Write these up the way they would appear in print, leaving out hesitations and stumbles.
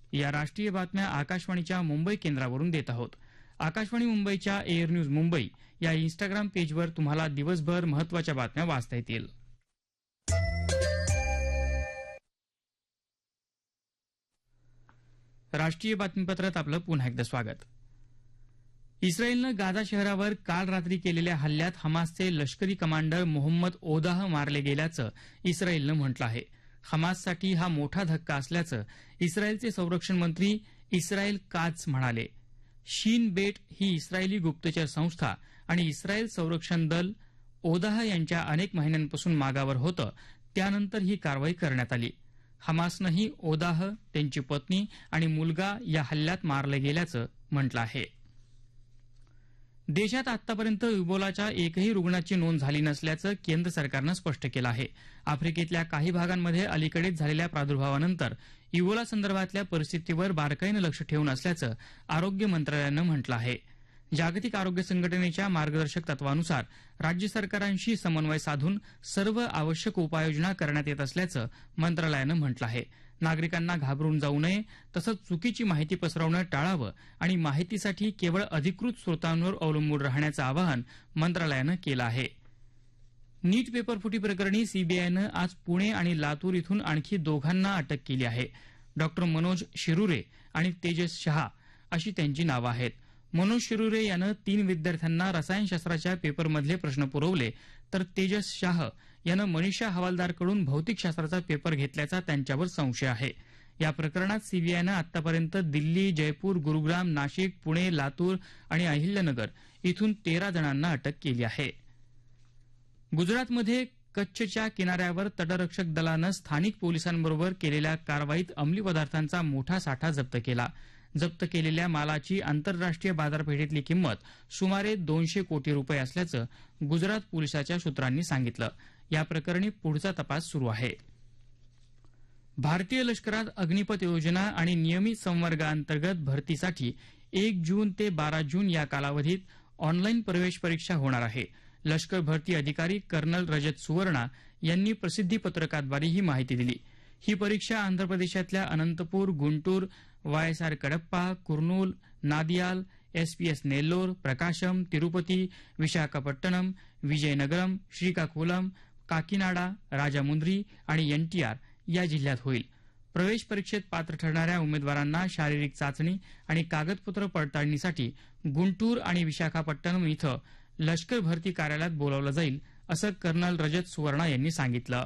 या राष्ट्रीय बातम्या आकाशवाणीच्या मुंबई केंद्रावरून देत आहोत. आकाशवाणी मुंबईच्या एअर न्यूज मुंबई या इंस्टाग्राम पेजवर तुम्हाला दिवसभर महत्त्वाच्या बातम्या वाचता येतील. राष्ट्रीय बातमीपत्रात आपलं पुन्हा एकदा स्वागत. इस्रायलनं गाझा शहरावर काल रात्री केलेल्या हल्ल्यात हमासचे लष्करी कमांडर मोहम्मद ओदाह मारले गेल्याचं इस्रायलनं म्हटलं आहे. हमाससाठी हा मोठा धक्का असल्याचं इस्रायलचे संरक्षण मंत्री इस्रायल काच म्हणाले. शीन बेट ही इस्रायली गुप्तचर संस्था आणि इस्रायल संरक्षण दल ओदाह यांच्या अनेक महिन्यांपासून मागावर होतं, त्यानंतर ही कारवाई करण्यात आली. हमासनंही ओदाह, त्यांची पत्नी आणि मुलगा या हल्ल्यात मारले गेल्याचं म्हटलं आहे. देशात आतापर्यंत इबोलाच्या एकही रुग्णाची नोंद झाली नसल्याचं केंद्र सरकारनं स्पष्ट केलं आहे. आफ्रिकेतल्या काही भागांमध्ये अलीकडेच झालेल्या प्रादुर्भावानंतर इबोला संदर्भातल्या परिस्थितीवर बारकाईनं लक्ष ठेवून असल्याचं आरोग्य मंत्रालयानं म्हटलं आहे. जागतिक आरोग्य संघटनेच्या मार्गदर्शक तत्वानुसार राज्य सरकारांशी समन्वय साधून सर्व आवश्यक उपाययोजना करण्यात येत असल्याचं मंत्रालयानं म्हटलं आहे. नागरिकांना घाबरून जाऊ नये, तसंच चुकीची माहिती पसरवणं टाळावं आणि माहितीसाठी केवळ अधिकृत स्रोतांवर अवलंबून राहण्याचं आवाहन मंत्रालयानं केलं आहे. नीट पेपरफुटी प्रकरणी सीबीआयनं आज पुणे आणि लातूर इथून आणखी दोघांना अटक केली आहे. डॉ मनोज शिरुरे आणि तेजस शहा अशी त्यांची नावं आहेत. मनोज शिरुरे यानं 3 विद्यार्थ्यांना रसायनशास्त्राच्या पेपरमधले प्रश्न पुरवले, तर तेजस शाह यानं मनीषा हवालदारकडून भौतिकशास्त्राचा पेपर घेतल्याचा त्यांच्यावर संशय आहे. या प्रकरणात सीबीआयनं आतापर्यंत दिल्ली, जयपूर, गुरुग्राम, नाशिक, पुणे, लातूर आणि अहिल्यानगर इथून 13 जणांना अटक केली आहे. गुजरातमध्ये कच्छच्या किनाऱ्यावर तटरक्षक दलानं स्थानिक पोलिसांबरोबर केलेल्या कारवाईत अंमली पदार्थांचा मोठा साठा जप्त केला. जप्त केलेल्या मालाची आंतरराष्ट्रीय बाजारपेठेतली किंमत सुमारे 200 कोटी रुपये असल्याचं गुजरात पोलिसाच्या सूत्रांनी सांगितलं. या प्रकरणी पुढचा तपास सुरू आहे. भारतीय लष्करात अग्निपथ योजना आणि नियमित संवर्गाअंतर्गत भरतीसाठी 1 जून ते 12 जून या कालावधीत ऑनलाईन प्रवेश परीक्षा होणार आहे. लष्कर भरती अधिकारी कर्नल रजत सुवर्णा यांनी प्रसिद्धी पत्रकाद्वारे ही माहिती दिली. ही परीक्षा आंध्र प्रदेशातल्या अनंतपूर, गुंटूर, वायएसआर कडप्पा, कुर्नूल, नादियाल, एसपीएस नेल्लोर, प्रकाशम, तिरुपती, विशाखापट्टणम, विजयनगरम, श्रीकाकुलम, काकीनाडा, राजामुंद्री आणि एनटीआर या जिल्ह्यात होईल. प्रवेश परीक्षेत पात्र ठरणाऱ्या उमेदवारांना शारीरिक चाचणी आणि कागदपत्र पडताळणीसाठी गुंटूर आणि विशाखापट्टणम इथं लष्कर भरती कार्यालयात बोलावलं जाईल, असं कर्नल रजत सुवर्णा यांनी सांगितलं.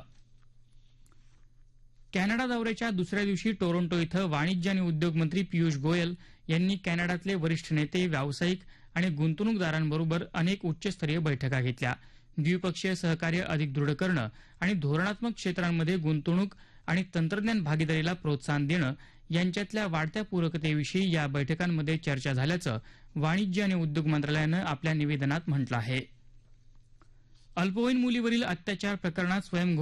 कॅनडा दौऱ्याच्या दुसऱ्या दिवशी टोरंटो इथं वाणिज्य आणि उद्योग मंत्री पियुष गोयल यांनी कॅनडातले वरिष्ठ नेते, व्यावसायिक आणि गुंतवणूकदारांबरोबर अनेक उच्चस्तरीय बैठका घेतल्या. द्विपक्षीय सहकार्य अधिक दृढ करणं आणि धोरणात्मक क्षेत्रांमध्ये गुंतवणूक आणि तंत्रज्ञान भागीदारीला प्रोत्साहन देणं यांच्यातल्या वाढत्या पूरकतेविषयी या बैठकांमध्ये चर्चा झाल्याचं वाणिज्य आणि उद्योग मंत्रालयानं आपल्या निवेदनात म्हटलं आहे. अल्पवयीन मुलीवरील अत्याचार प्रकरणात